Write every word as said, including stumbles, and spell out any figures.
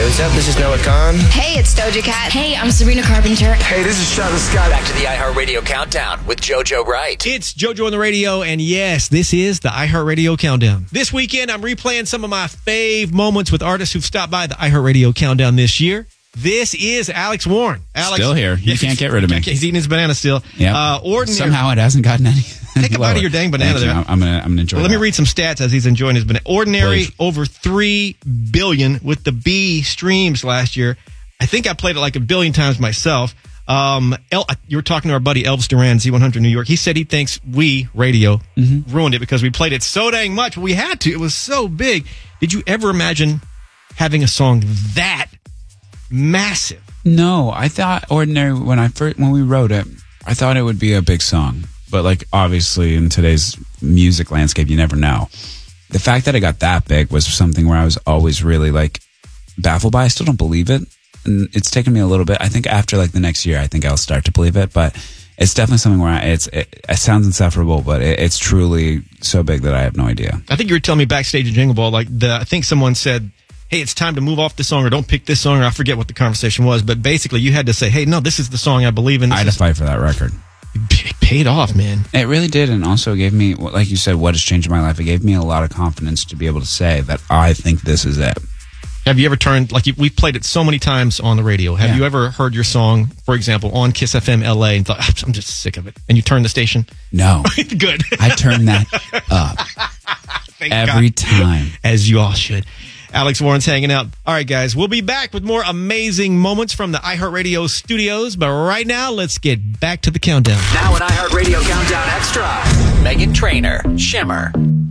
Hey, what's up? This is Noah Khan. Hey, it's Doja Cat. Hey, I'm Sabrina Carpenter. Hey, this is Travis Scott. Back to the iHeartRadio Countdown with JoJo Wright. It's JoJo on the radio, and yes, this is the iHeartRadio Countdown. This weekend, I'm replaying some of my fave moments with artists who've stopped by the iHeartRadio Countdown this year. This is Alex Warren. Alex, still here. You can't get rid of me. He's eating his banana still. Yeah. Uh, ordinary. Somehow it hasn't gotten any. Take a bite of your dang banana there. I'm gonna, I'm gonna enjoy. Well, let that. me read some stats as he's enjoying his banana. Ordinary Please. over three billion with the B streams last year. I think I played it like a billion times myself. Um, El, you were talking to our buddy Elvis Duran, Z one hundred New York. He said he thinks we radio mm-hmm. ruined it because we played it so dang much. We had to. It was so big. Did you ever imagine having a song that massive? No, I thought Ordinary when I first when we wrote it, I thought it would be a big song. But like obviously in today's music landscape, you never know. The fact that it got that big was something where I was always really like baffled by. I still don't believe it, and it's taken me a little bit. I think after like the next year, I think I'll start to believe it. But it's definitely something where I, it's it, it sounds insufferable, but it, it's truly so big that I have no idea. I think you were telling me backstage at Jingle Ball, like the I think someone said, hey, it's time to move off this song or don't pick this song, or I forget what the conversation was, but basically you had to say, hey, no, this is the song I believe in. This I had to is- fight for that record. It paid off, man. It really did, and also gave me, like you said, what has changed my life. It gave me a lot of confidence to be able to say that I think this is it. Have you ever turned, like you, we've played it so many times on the radio, have Yeah. you ever heard your song, for example, on Kiss F M L A and thought, I'm just sick of it, and you turn the station? No. Good. I turn that up Thank every God. time. As you all should. Alex Warren's hanging out. All right, guys, we'll be back with more amazing moments from the iHeartRadio studios. But right now, let's get back to the countdown. Now an iHeartRadio Countdown Extra. Meghan Trainor, Shimmer.